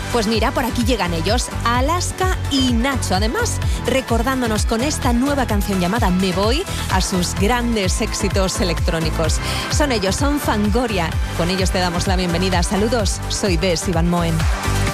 Pues mira, por aquí llegan ellos, Alaska y Nacho. Además, recordándonos con esta nueva canción llamada Me Voy a sus grandes éxitos electrónicos. Son ellos, son Fangoria. Con ellos te damos la bienvenida. Saludos, soy Bess Ivan Moen.